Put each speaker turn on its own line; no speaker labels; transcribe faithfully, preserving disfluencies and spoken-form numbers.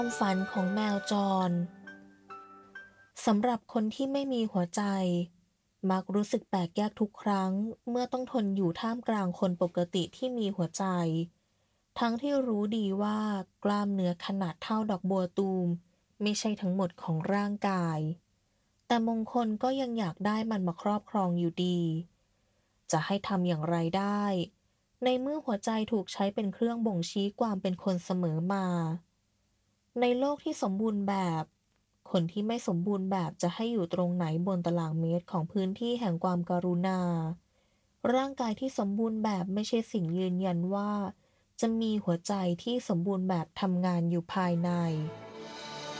ความฝันของแมวจรสำหรับคนที่ไม่มีหัวใจมักรู้สึกแปลกแยกทุกครั้งเมื่อต้องทนอยู่ท่ามกลางคนปกติที่มีหัวใจทั้งที่รู้ดีว่ากล้ามเนื้อขนาดเท่าดอกบัวตูมไม่ใช่ทั้งหมดของร่างกายแต่มงคลก็ยังอยากได้มันมาครอบครองอยู่ดีจะให้ทำอย่างไรได้ในเมื่อหัวใจถูกใช้เป็นเครื่องบ่งชี้ความเป็นคนเสมอมา ในโลกที่สมบูรณ์แบบ คนที่ไม่สมบูรณ์แบบจะให้อยู่ตรงไหนบนตารางเมตรของพื้นที่แห่งความการุณา ร่างกายที่สมบูรณ์แบบไม่ใช่สิ่งยืนยันว่าจะมีหัวใจที่สมบูรณ์แบบทำงานอยู่ภายใน